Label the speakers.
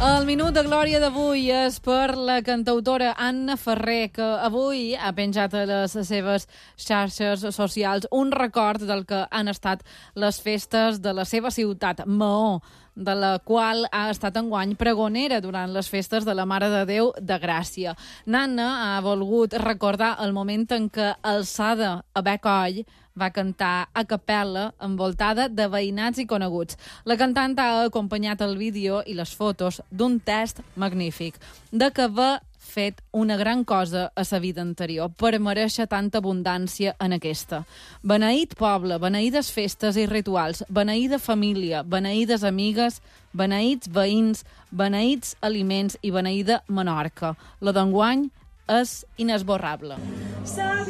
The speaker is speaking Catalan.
Speaker 1: El minut de glòria d'avui és per la cantautora Anna Ferrer, que avui ha penjat a les seves xarxes socials un record del que han estat les festes de la seva ciutat, Maó, de la qual ha estat enguany pregonera durant les festes de la Mare de Déu de Gràcia. Nanna ha volgut recordar el moment en què, alçada a bec coll, va cantar a capella envoltada de veïnats i coneguts. La cantant ha acompanyat el vídeo i les fotos d'un test magnífic de que va fet una gran cosa a sa vida anterior per mereixer tanta abundància en aquesta. Beneït poble, beneïdes festes i rituals, beneïda família, beneïdes amigues, beneïts veïns, beneïts aliments i beneïda Menorca. La d'enguany és inesborrable.